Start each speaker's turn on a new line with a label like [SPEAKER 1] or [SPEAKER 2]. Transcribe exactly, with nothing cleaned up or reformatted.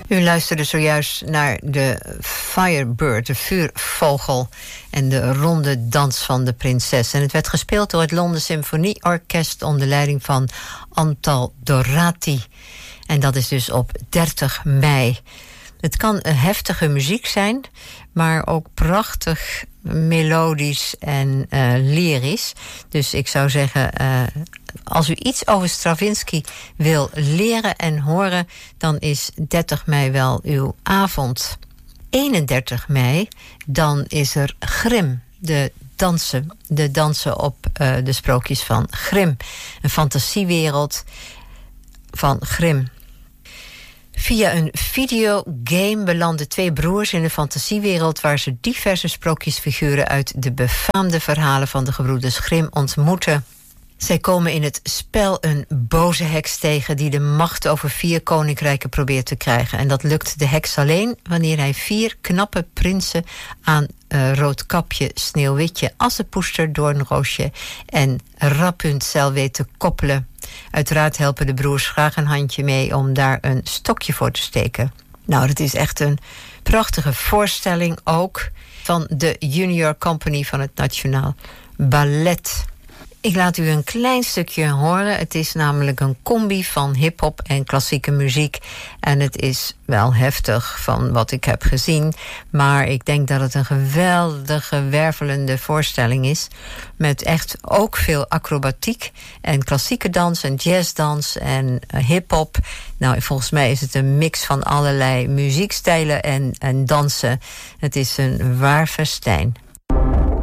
[SPEAKER 1] U luisterde zojuist naar de Firebird, de vuurvogel, en de ronde dans van de prinses. En het werd gespeeld door het Londen Symfonieorkest onder leiding van Antal Dorati. En dat is dus op dertig mei. Het kan een heftige muziek zijn, maar ook prachtig melodisch en uh, lyrisch. Dus ik zou zeggen, uh, als u iets over Stravinsky wil leren en horen, dan is dertig mei wel uw avond. eenendertig mei, dan is er Grimm, de dansen, de dansen op uh, de sprookjes van Grimm. Een fantasiewereld van Grimm. Via een videogame belanden twee broers in een fantasiewereld waar ze diverse sprookjesfiguren uit de befaamde verhalen van de gebroeders Grimm ontmoeten. Zij komen in het spel een boze heks tegen die de macht over vier koninkrijken probeert te krijgen. En dat lukt de heks alleen wanneer hij vier knappe prinsen aan uh, Roodkapje, Sneeuwwitje, Assepoester, Doornroosje en Rapunzel weet te koppelen. Uiteraard helpen de broers graag een handje mee om daar een stokje voor te steken. Nou, dat is echt een prachtige voorstelling ook van de Junior Company van het Nationaal Ballet. Ik laat u een klein stukje horen. Het is namelijk een combi van hiphop en klassieke muziek. En het is wel heftig van wat ik heb gezien. Maar ik denk dat het een geweldige, wervelende voorstelling is. Met echt ook veel acrobatiek en klassieke dans en jazzdans en hiphop. Nou, volgens mij is het een mix van allerlei muziekstijlen en, en dansen. Het is een waar festijn.